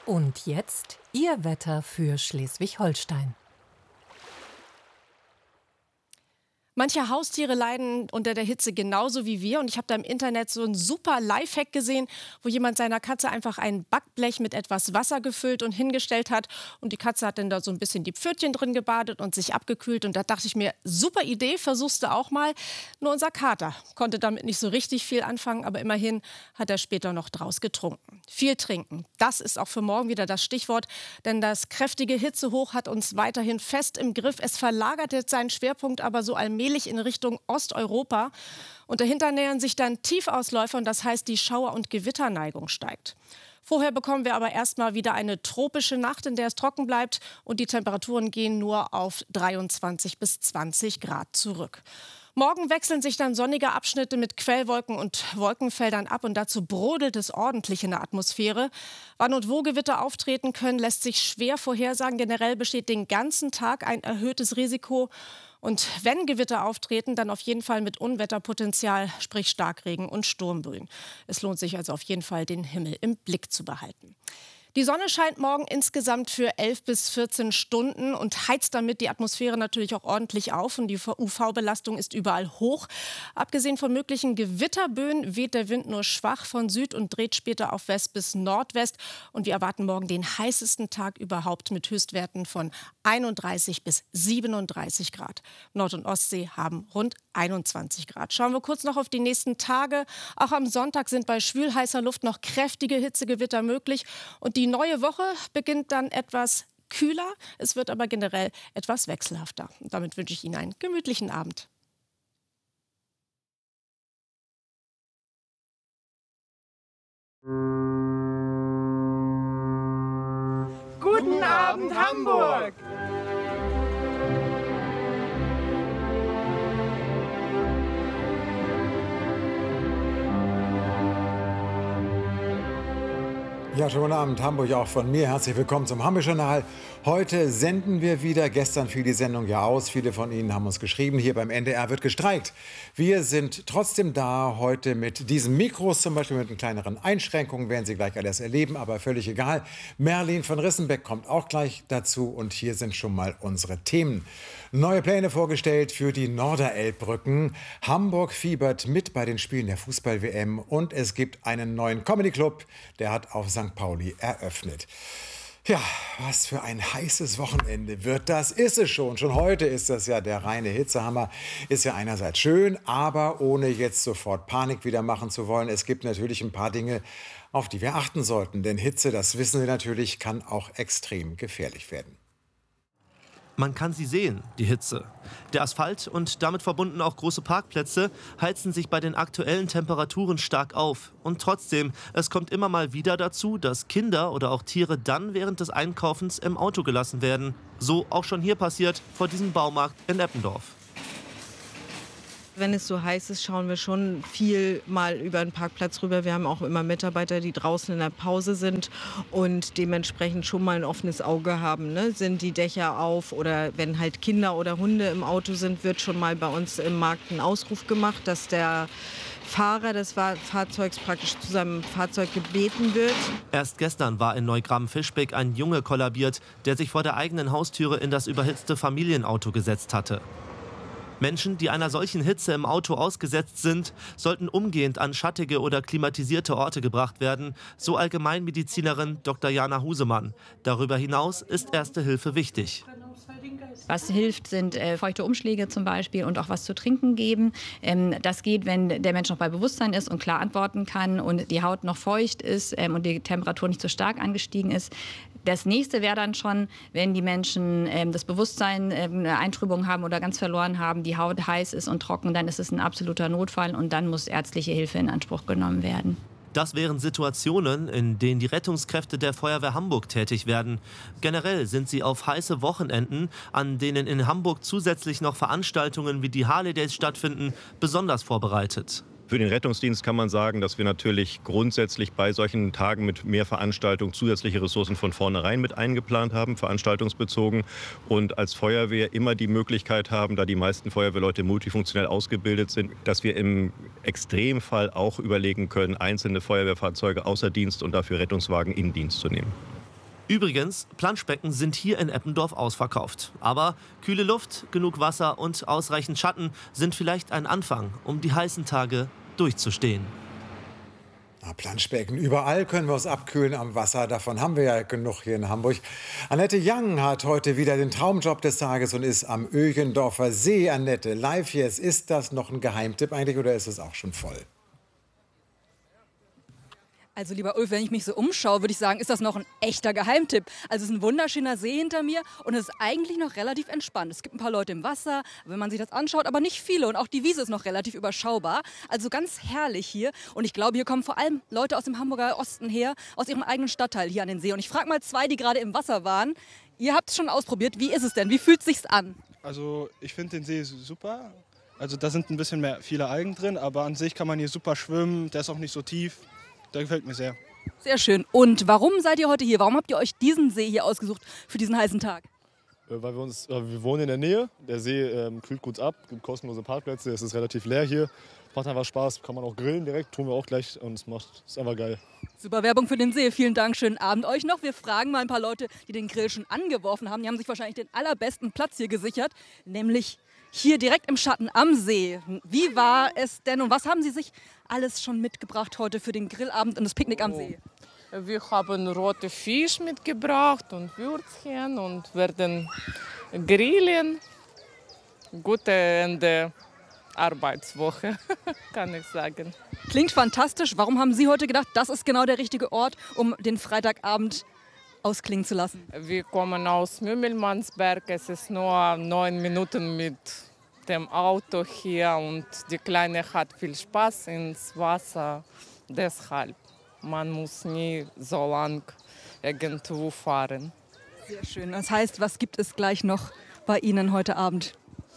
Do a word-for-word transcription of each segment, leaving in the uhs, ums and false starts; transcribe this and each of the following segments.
Und jetzt Ihr Wetter für Schleswig-Holstein. Manche Haustiere leiden unter der Hitze genauso wie wir. Und ich habe da im Internet so einen super Lifehack gesehen, wo jemand seiner Katze einfach ein Backblech mit etwas Wasser gefüllt und hingestellt hat. Und die Katze hat dann da so ein bisschen die Pfötchen drin gebadet und sich abgekühlt. Und da dachte ich mir, super Idee, versuchst du auch mal. Nur unser Kater konnte damit nicht so richtig viel anfangen. Aber immerhin hat er später noch draus getrunken. Viel trinken, das ist auch für morgen wieder das Stichwort. Denn das kräftige Hitzehoch hat uns weiterhin fest im Griff. Es verlagert jetzt seinen Schwerpunkt aber so allmählich in Richtung Osteuropa. Und dahinter nähern sich dann Tiefausläufer und das heißt, die Schauer- und Gewitterneigung steigt. Vorher bekommen wir aber erstmal wieder eine tropische Nacht, in der es trocken bleibt und die Temperaturen gehen nur auf dreiundzwanzig bis zwanzig Grad zurück. Morgen wechseln sich dann sonnige Abschnitte mit Quellwolken und Wolkenfeldern ab und dazu brodelt es ordentlich in der Atmosphäre. Wann und wo Gewitter auftreten können, lässt sich schwer vorhersagen. Generell besteht den ganzen Tag ein erhöhtes Risiko. Und wenn Gewitter auftreten, dann auf jeden Fall mit Unwetterpotenzial, sprich Starkregen und Sturmböen. Es lohnt sich also auf jeden Fall, den Himmel im Blick zu behalten. Die Sonne scheint morgen insgesamt für elf bis vierzehn Stunden und heizt damit die Atmosphäre natürlich auch ordentlich auf. Und die U V-Belastung ist überall hoch. Abgesehen von möglichen Gewitterböen weht der Wind nur schwach von Süd und dreht später auf West bis Nordwest. Und wir erwarten morgen den heißesten Tag überhaupt mit Höchstwerten von einunddreißig bis siebenunddreißig Grad. Nord- und Ostsee haben rund einundzwanzig Grad. Schauen wir kurz noch auf die nächsten Tage. Auch am Sonntag sind bei schwülheißer Luft noch kräftige Hitzegewitter möglich. Und die Die neue Woche beginnt dann etwas kühler, es wird aber generell etwas wechselhafter. Und damit wünsche ich Ihnen einen gemütlichen Abend. Guten Abend, Hamburg! Ja, schönen guten Abend, Hamburg auch von mir. Herzlich willkommen zum Hamburg-Journal. Heute senden wir wieder. Gestern fiel die Sendung ja aus. Viele von Ihnen haben uns geschrieben, hier beim N D R wird gestreikt. Wir sind trotzdem da, heute mit diesen Mikros, zum Beispiel mit kleineren Einschränkungen, werden Sie gleich alles erleben, aber völlig egal. Merlin von Rissenbeck kommt auch gleich dazu und hier sind schon mal unsere Themen. Neue Pläne vorgestellt für die Norderelbbrücken. Hamburg fiebert mit bei den Spielen der Fußball-W M und es gibt einen neuen Comedy-Club, der hat auf Sankt Pauli eröffnet. Ja, was für ein heißes Wochenende wird das? Ist es schon. Schon heute ist das ja der reine Hitzehammer. Ist ja einerseits schön, aber ohne jetzt sofort Panik wieder machen zu wollen. Es gibt natürlich ein paar Dinge, auf die wir achten sollten. Denn Hitze, das wissen wir natürlich, kann auch extrem gefährlich werden. Man kann sie sehen, die Hitze. Der Asphalt und damit verbunden auch große Parkplätze heizen sich bei den aktuellen Temperaturen stark auf. Und trotzdem, es kommt immer mal wieder dazu, dass Kinder oder auch Tiere dann während des Einkaufens im Auto gelassen werden. So auch schon hier passiert, vor diesem Baumarkt in Eppendorf. Wenn es so heiß ist, schauen wir schon viel mal über den Parkplatz rüber. Wir haben auch immer Mitarbeiter, die draußen in der Pause sind und dementsprechend schon mal ein offenes Auge haben. Ne? Sind die Dächer auf oder wenn halt Kinder oder Hunde im Auto sind, wird schon mal bei uns im Markt ein Ausruf gemacht, dass der Fahrer des Fahrzeugs praktisch zu seinem Fahrzeug gebeten wird. Erst gestern war in Neugraben-Fischbeck ein Junge kollabiert, der sich vor der eigenen Haustüre in das überhitzte Familienauto gesetzt hatte. Menschen, die einer solchen Hitze im Auto ausgesetzt sind, sollten umgehend an schattige oder klimatisierte Orte gebracht werden, so Allgemeinmedizinerin Doktor Jana Husemann. Darüber hinaus ist Erste Hilfe wichtig. Was hilft, sind äh, feuchte Umschläge zum Beispiel und auch was zu trinken geben. Ähm, das geht, wenn der Mensch noch bei Bewusstsein ist und klar antworten kann und die Haut noch feucht ist ähm, und die Temperatur nicht so stark angestiegen ist. Das nächste wäre dann schon, wenn die Menschen ähm, das Bewusstsein, ähm, eine Eintrübung haben oder ganz verloren haben, die Haut heiß ist und trocken, dann ist es ein absoluter Notfall und dann muss ärztliche Hilfe in Anspruch genommen werden. Das wären Situationen, in denen die Rettungskräfte der Feuerwehr Hamburg tätig werden. Generell sind sie auf heiße Wochenenden, an denen in Hamburg zusätzlich noch Veranstaltungen wie die Harley Days stattfinden, besonders vorbereitet. Für den Rettungsdienst kann man sagen, dass wir natürlich grundsätzlich bei solchen Tagen mit mehr Veranstaltungen zusätzliche Ressourcen von vornherein mit eingeplant haben, veranstaltungsbezogen. Und als Feuerwehr immer die Möglichkeit haben, da die meisten Feuerwehrleute multifunktionell ausgebildet sind, dass wir im Extremfall auch überlegen können, einzelne Feuerwehrfahrzeuge außer Dienst und dafür Rettungswagen in Dienst zu nehmen. Übrigens, Planschbecken sind hier in Eppendorf ausverkauft. Aber kühle Luft, genug Wasser und ausreichend Schatten sind vielleicht ein Anfang, um die heißen Tage durchzustehen. Na, Planschbecken, überall können wir uns abkühlen am Wasser. Davon haben wir ja genug hier in Hamburg. Annette Young hat heute wieder den Traumjob des Tages und ist am Ögendorfer See. Annette, live jetzt. Ist das noch ein Geheimtipp eigentlich oder ist es auch schon voll? Also lieber Ulf, wenn ich mich so umschaue, würde ich sagen, ist das noch ein echter Geheimtipp. Also es ist ein wunderschöner See hinter mir und es ist eigentlich noch relativ entspannt. Es gibt ein paar Leute im Wasser, wenn man sich das anschaut, aber nicht viele. Und auch die Wiese ist noch relativ überschaubar. Also ganz herrlich hier. Und ich glaube, hier kommen vor allem Leute aus dem Hamburger Osten her, aus ihrem eigenen Stadtteil hier an den See. Und ich frage mal zwei, die gerade im Wasser waren. Ihr habt es schon ausprobiert. Wie ist es denn? Wie fühlt es sich an? Also ich finde den See super. Also da sind ein bisschen mehr viele Algen drin, aber an sich kann man hier super schwimmen. Der ist auch nicht so tief. Der gefällt mir sehr. Sehr schön. Und warum seid ihr heute hier? Warum habt ihr euch diesen See hier ausgesucht für diesen heißen Tag? Äh, weil wir uns, äh, wir wohnen in der Nähe. Der See ähm, kühlt gut ab, gibt kostenlose Parkplätze. Es ist relativ leer hier. Macht einfach Spaß. Kann man auch grillen direkt. Tun wir auch gleich. Und es macht, ist einfach geil. Super Werbung für den See. Vielen Dank. Schönen Abend euch noch. Wir fragen mal ein paar Leute, die den Grill schon angeworfen haben. Die haben sich wahrscheinlich den allerbesten Platz hier gesichert. Nämlich hier direkt im Schatten am See. Wie war es denn und was haben Sie sich alles schon mitgebracht heute für den Grillabend und das Picknick am See? Wir haben rote Fisch mitgebracht und Würzchen und werden grillen. Gute Ende Arbeitswoche, kann ich sagen. Klingt fantastisch. Warum haben Sie heute gedacht, das ist genau der richtige Ort, um den Freitagabend ausklingen zu lassen? Wir kommen aus Mümmelmannsberg. Es ist nur neun Minuten mit dem Auto hier und die Kleine hat viel Spaß ins Wasser. Deshalb, man muss nie so lang irgendwo fahren. Sehr schön. Das heißt, was gibt es gleich noch bei Ihnen heute Abend?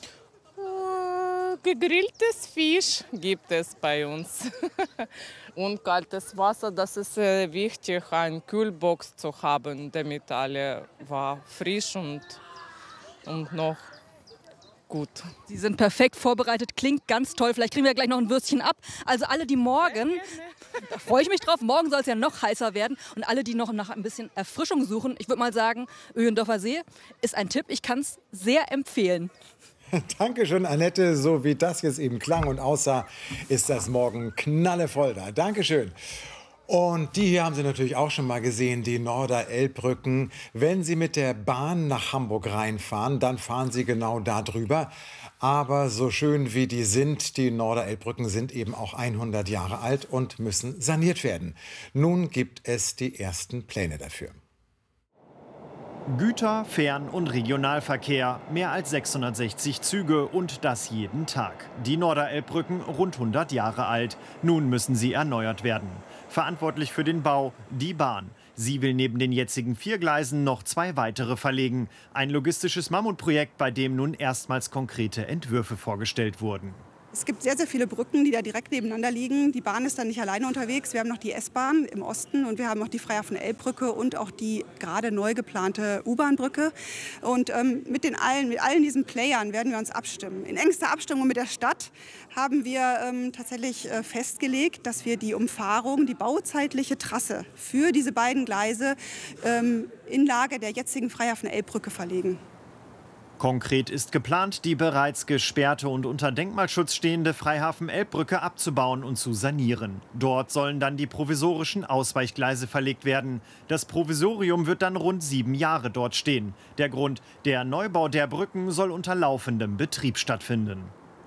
Äh, gegrilltes Fisch gibt es bei uns. Und kaltes Wasser, das ist äh, wichtig, eine Kühlbox zu haben, damit alle war frisch und, und noch gut. Sie sind perfekt vorbereitet, klingt ganz toll. Vielleicht kriegen wir gleich noch ein Würstchen ab. Also alle, die morgen, da freue ich mich drauf, morgen soll es ja noch heißer werden. Und alle, die noch nach ein bisschen Erfrischung suchen, ich würde mal sagen, Ögendorfer See ist ein Tipp. Ich kann es sehr empfehlen. Dankeschön, Annette. So wie das jetzt eben klang und aussah, ist das morgen knallevoll da. Dankeschön. Und die hier haben Sie natürlich auch schon mal gesehen, die Norderelbbrücken. Wenn Sie mit der Bahn nach Hamburg reinfahren, dann fahren Sie genau da drüber. Aber so schön wie die sind, die Norderelbbrücken sind eben auch hundert Jahre alt und müssen saniert werden. Nun gibt es die ersten Pläne dafür. Güter-, Fern- und Regionalverkehr, mehr als sechshundertsechzig Züge und das jeden Tag. Die Norderelbbrücken rund hundert Jahre alt. Nun müssen sie erneuert werden. Verantwortlich für den Bau die Bahn. Sie will neben den jetzigen vier Gleisen noch zwei weitere verlegen. Ein logistisches Mammutprojekt, bei dem nun erstmals konkrete Entwürfe vorgestellt wurden. Es gibt sehr, sehr viele Brücken, die da direkt nebeneinander liegen. Die Bahn ist dann nicht alleine unterwegs. Wir haben noch die S-Bahn im Osten und wir haben noch die Freihafen-Elbbrücke und auch die gerade neu geplante U-Bahn-Brücke. Und ähm, mit, den allen, mit allen diesen Playern werden wir uns abstimmen. In engster Abstimmung mit der Stadt haben wir ähm, tatsächlich äh, festgelegt, dass wir die Umfahrung, die bauzeitliche Trasse für diese beiden Gleise ähm, in Lage der jetzigen Freihafen-Elbbrücke verlegen. Konkret ist geplant, die bereits gesperrte und unter Denkmalschutz stehende Freihafen-Elbbrücke abzubauen und zu sanieren. Dort sollen dann die provisorischen Ausweichgleise verlegt werden. Das Provisorium wird dann rund sieben Jahre dort stehen. Der Grund: der Neubau der Brücken soll unter laufendem Betrieb stattfinden.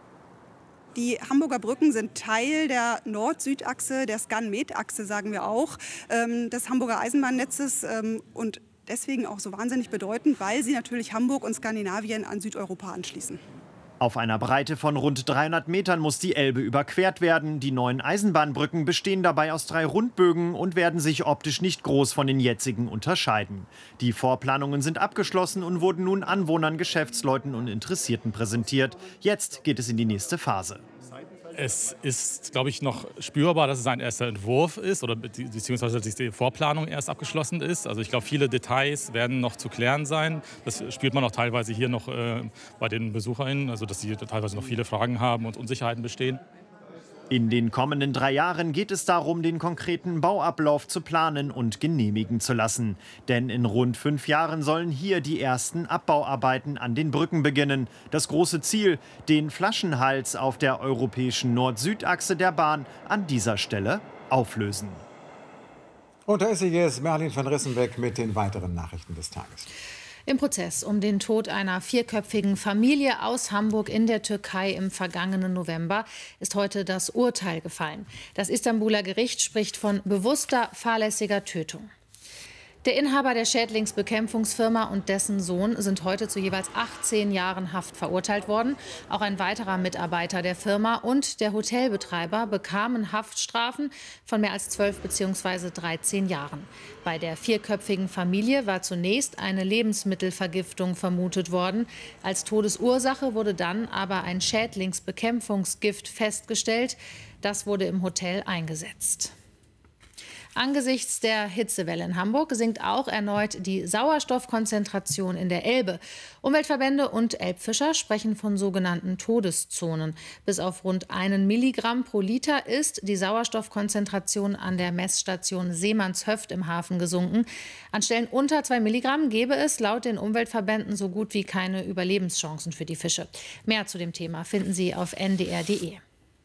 Die Hamburger Brücken sind Teil der Nord-Süd-Achse, der Skan-Med-Achse, sagen wir auch, ähm, des Hamburger Eisenbahnnetzes ähm, und deswegen auch so wahnsinnig bedeutend, weil sie natürlich Hamburg und Skandinavien an Südeuropa anschließen. Auf einer Breite von rund dreihundert Metern muss die Elbe überquert werden. Die neuen Eisenbahnbrücken bestehen dabei aus drei Rundbögen und werden sich optisch nicht groß von den jetzigen unterscheiden. Die Vorplanungen sind abgeschlossen und wurden nun Anwohnern, Geschäftsleuten und Interessierten präsentiert. Jetzt geht es in die nächste Phase. Es ist, glaube ich, noch spürbar, dass es ein erster Entwurf ist oder beziehungsweise dass die Vorplanung erst abgeschlossen ist. Also ich glaube, viele Details werden noch zu klären sein. Das spürt man auch teilweise hier noch äh, bei den BesucherInnen, also dass sie teilweise noch viele Fragen haben und Unsicherheiten bestehen. In den kommenden drei Jahren geht es darum, den konkreten Bauablauf zu planen und genehmigen zu lassen. Denn in rund fünf Jahren sollen hier die ersten Abbauarbeiten an den Brücken beginnen. Das große Ziel, den Flaschenhals auf der europäischen Nord-Süd-Achse der Bahn an dieser Stelle auflösen. Und da ist sie jetzt, Merlin van Rissenbeck mit den weiteren Nachrichten des Tages. Im Prozess um den Tod einer vierköpfigen Familie aus Hamburg in der Türkei im vergangenen November ist heute das Urteil gefallen. Das Istanbuler Gericht spricht von bewusster, fahrlässiger Tötung. Der Inhaber der Schädlingsbekämpfungsfirma und dessen Sohn sind heute zu jeweils achtzehn Jahren Haft verurteilt worden. Auch ein weiterer Mitarbeiter der Firma und der Hotelbetreiber bekamen Haftstrafen von mehr als zwölf bzw. dreizehn Jahren. Bei der vierköpfigen Familie war zunächst eine Lebensmittelvergiftung vermutet worden. Als Todesursache wurde dann aber ein Schädlingsbekämpfungsgift festgestellt. Das wurde im Hotel eingesetzt. Angesichts der Hitzewelle in Hamburg sinkt auch erneut die Sauerstoffkonzentration in der Elbe. Umweltverbände und Elbfischer sprechen von sogenannten Todeszonen. Bis auf rund einen Milligramm pro Liter ist die Sauerstoffkonzentration an der Messstation Seemannshöft im Hafen gesunken. An Stellen unter zwei Milligramm gäbe es laut den Umweltverbänden so gut wie keine Überlebenschancen für die Fische. Mehr zu dem Thema finden Sie auf n d r punkt d e.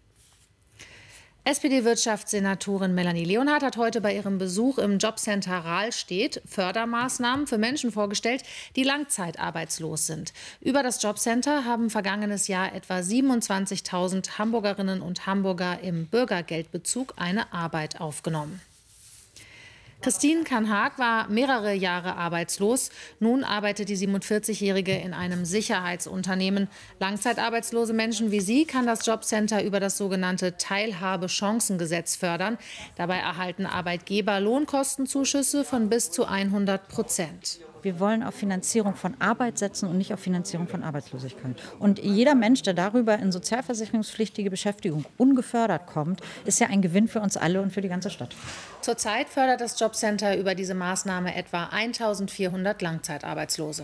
S P D-Wirtschaftssenatorin Melanie Leonhardt hat heute bei ihrem Besuch im Jobcenter Rahlstedt Fördermaßnahmen für Menschen vorgestellt, die langzeitarbeitslos sind. Über das Jobcenter haben vergangenes Jahr etwa siebenundzwanzigtausend Hamburgerinnen und Hamburger im Bürgergeldbezug eine Arbeit aufgenommen. Christine Kanhag war mehrere Jahre arbeitslos. Nun arbeitet die siebenundvierzigjährige in einem Sicherheitsunternehmen. Langzeitarbeitslose Menschen wie sie kann das Jobcenter über das sogenannte Teilhabechancengesetz fördern. Dabei erhalten Arbeitgeber Lohnkostenzuschüsse von bis zu hundert Prozent. Wir wollen auf Finanzierung von Arbeit setzen und nicht auf Finanzierung von Arbeitslosigkeit. Und jeder Mensch, der darüber in sozialversicherungspflichtige Beschäftigung ungefördert kommt, ist ja ein Gewinn für uns alle und für die ganze Stadt. Zurzeit fördert das Jobcenter über diese Maßnahme etwa eintausendvierhundert Langzeitarbeitslose.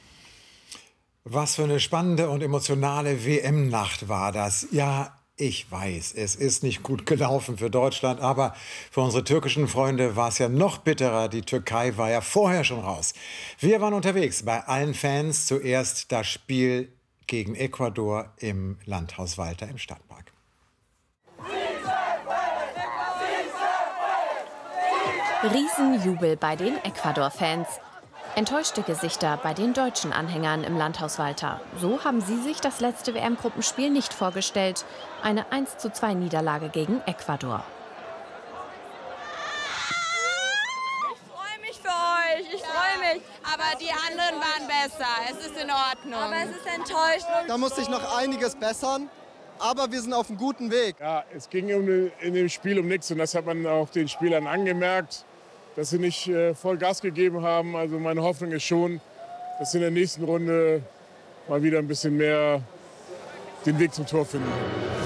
Was für eine spannende und emotionale W M-Nacht war das. Ja, ich weiß, es ist nicht gut gelaufen für Deutschland, aber für unsere türkischen Freunde war es ja noch bitterer. Die Türkei war ja vorher schon raus. Wir waren unterwegs bei allen Fans. Zuerst das Spiel gegen Ecuador im Landhaus Walter im Stadtpark. Riesenjubel bei den Ecuador-Fans. Enttäuschte Gesichter bei den deutschen Anhängern im Landhaus Walter. So haben sie sich das letzte W M-Gruppenspiel nicht vorgestellt. Eine eins zu zwei Niederlage gegen Ecuador. Ich freue mich für euch, ich freue mich. Aber die anderen waren besser, es ist in Ordnung. Aber es ist enttäuschend. Da musste ich noch einiges bessern. Aber wir sind auf einem guten Weg. Ja, es ging um, in dem Spiel um nichts und das hat man auch den Spielern angemerkt, dass sie nicht äh, voll Gas gegeben haben. Also meine Hoffnung ist schon, dass sie in der nächsten Runde mal wieder ein bisschen mehr den Weg zum Tor finden.